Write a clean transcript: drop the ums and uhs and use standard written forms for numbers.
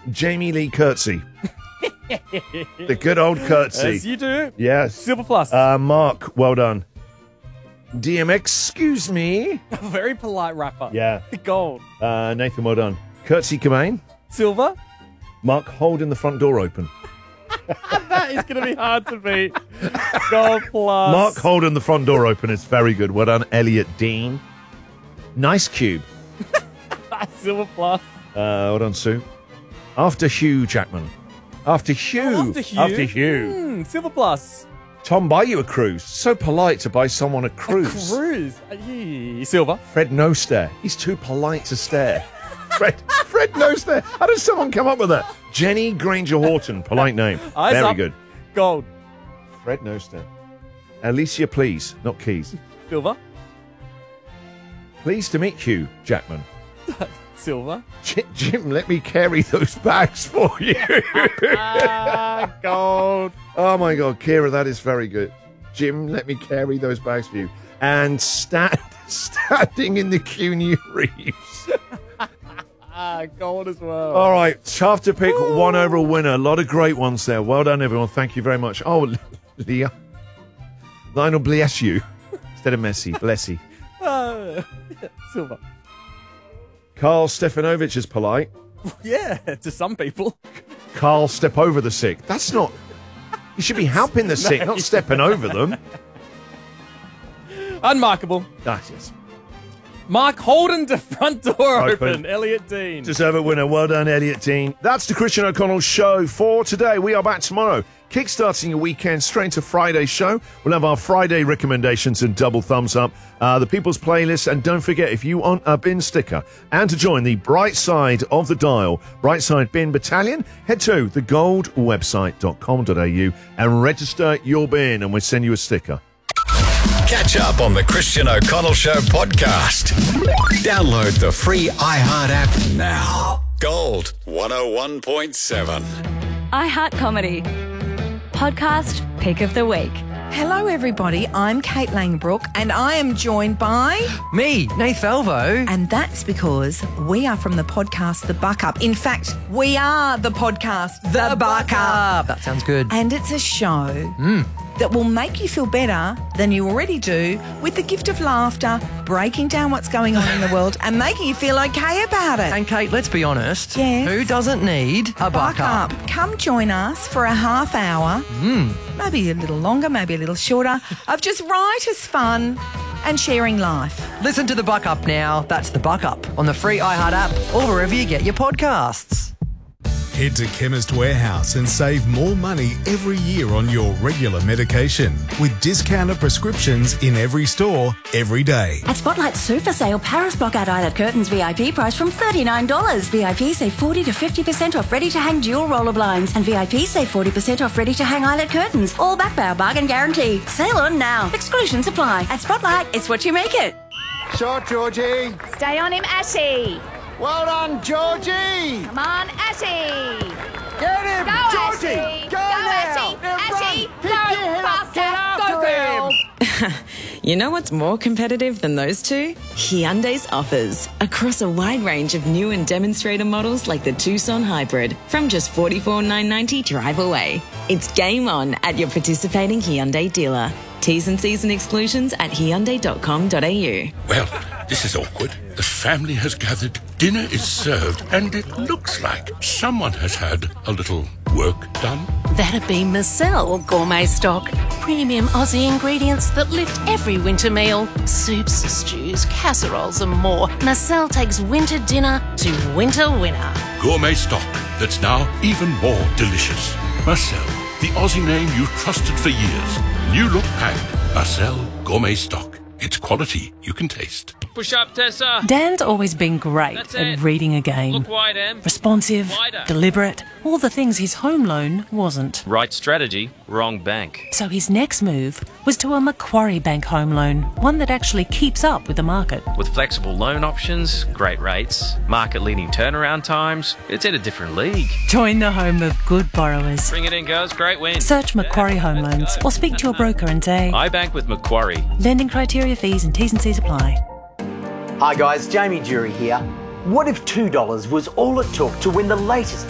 Jamie Lee Curtsy. The good old Curtsy. As you do. Yes. Silver plus. Mark, well done. DM, excuse me. Very polite rapper. Yeah. Gold. Nathan, well done. Curtsy Cobain. Silver. Mark, holding the front door open. That is going to be hard to beat. Gold plus. Mark holding the front door open is very good. Well done, Elliot Dean. Nice cube. Silver plus. Well done, Sue. After Hugh Jackman. After Hugh. After Hugh. Silver plus. Tom, buy you a cruise. So polite to buy someone a cruise. Silver. Fred no stare. He's too polite to stare. Fred no stare. How does someone come up with that? Jenny Granger Horton, polite name. Eyes Very up. good. Gold. Fred no stare. Alicia, please, not Keys. Silver. Pleased to meet Hugh Jackman. Silver. Jim, let me carry those bags for you. Gold. Oh, my God, Kira, that is very good. Jim, let me carry those bags for you. And standing in the CUNY Reeves. Gold as well. All right, tough to pick one overall winner. A lot of great ones there. Well done, everyone. Thank you very much. Oh, Leah. Lionel, bless you. Instead of Messi, bless you. Silver. Carl Stefanovic is polite. Yeah, to some people. Carl, step over the sick. That's not... You should be helping the sick, not stepping over them. Unmarkable. Yes. Mark Holden to front door open. Elliot Dean. Deserved winner. Well done, Elliot Dean. That's the Christian O'Connell show for today. We are back tomorrow. Kickstarting your weekend straight into Friday's show. We'll have our Friday recommendations and double thumbs up, the People's Playlist, and don't forget, if you want a bin sticker and to join the Bright Side of the Dial, Brightside Bin Battalion, head to thegoldwebsite.com.au and register your bin, and we'll send you a sticker. Catch up on the Christian O'Connell Show podcast. Download the free iHeart app now. Gold 101.7. iHeart Comedy. Podcast Pick of the Week. Hello, everybody. I'm Kate Langbrook, and I am joined by... Me, Nath Valvo. And that's because we are from the podcast The Buck Up. In fact, we are the podcast The Buck Up. That sounds good. And it's a show that will make you feel better than you already do, with the gift of laughter, breaking down what's going on in the world and making you feel okay about it. And Kate, let's be honest. Yes? Who doesn't need a buck up? Come join us for a half hour, maybe a little longer, maybe a little shorter, of just riotous fun and sharing life. Listen to the Buck Up now. That's the Buck Up on the free iHeart app or wherever you get your podcasts. Head to Chemist Warehouse and save more money every year on your regular medication with discounted prescriptions in every store, every day. At Spotlight Super Sale, Paris Blockout Eyelet Curtains VIP price from $39. VIP save 40 to 50% off ready-to-hang dual roller blinds. And VIP save 40% off ready-to-hang eyelet curtains. All backed by our bargain guarantee. Sale on now. Exclusions apply. At Spotlight, it's what you make it. Shot, Georgie. Stay on him, Ashy. Well done, Georgie. Come on, Ashy. Get him, Go, Georgie. Ashy. Go Ashy. now. Ashy. Pick your head up. Get Faster. after Go, girl. him. You know what's more competitive than those two? Hyundai's offers. Across a wide range of new and demonstrator models like the Tucson Hybrid. From just $44,990 drive away. It's game on at your participating Hyundai dealer. T's and C's and exclusions at Hyundai.com.au. Well, this is awkward. The family has gathered, dinner is served, and it looks like someone has had a little work done. That'd be Marcel Gourmet Stock. Premium Aussie ingredients that lift every winter meal. Soups, stews, casseroles and more. Marcel takes winter dinner to winter winner. Gourmet stock that's now even more delicious. Marcel, the Aussie name you trusted for years. New look packed. Marcel Gourmet Stock. It's quality you can taste. Push up, Tessa. Dan's always been great That's at it. reading a game. Look wide, Em. Responsive, Wider. deliberate, all the things his home loan wasn't. Right strategy, wrong bank. So his next move was to a Macquarie Bank home loan, one that actually keeps up with the market. With flexible loan options, great rates, market-leading turnaround times, it's in a different league. Join the home of good borrowers. Bring it in, girls. Great win. Search Macquarie Home Loans or speak to your broker and say, I bank with Macquarie. lending criteria, fees and T's and C's apply. Hi guys, Jamie Jury here. What if $2 was all it took to win the latest